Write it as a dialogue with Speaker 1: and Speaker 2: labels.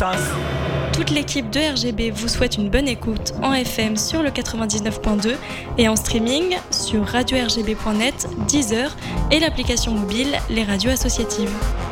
Speaker 1: distance.
Speaker 2: Toute l'équipe de RGB vous souhaite une bonne écoute en FM sur le 99.2 et en streaming sur radio-rgb.net, Deezer et l'application mobile Les Radios Associatives.